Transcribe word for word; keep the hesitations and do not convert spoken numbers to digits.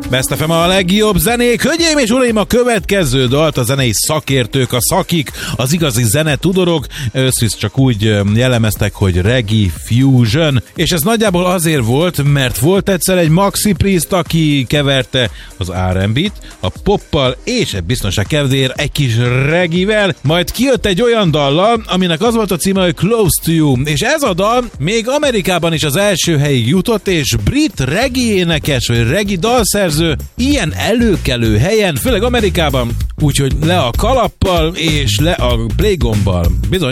Best ef em a legjobb zenék. Hölgyeim és uraim, a következő dalt a zenei szakértők, a szakik, az igazi zenetudorok összvisz csak úgy jellemeztek, hogy reggae fusion. És ez nagyjából azért volt, mert volt egyszer egy Maxi Priest, aki keverte az er end bét a poppal, és egy biztonság kedvéért egy kis reggae-vel, majd kijött egy olyan dallal, aminek az volt a címe, hogy Close to You. És ez a dal még Amerikában is az első helyig jutott, és brit reggae énekes, vagy reggae dalszerző ilyen előkelő helyen, főleg Amerikában, úgyhogy le a kalappal és le a playgombbal. Bizony.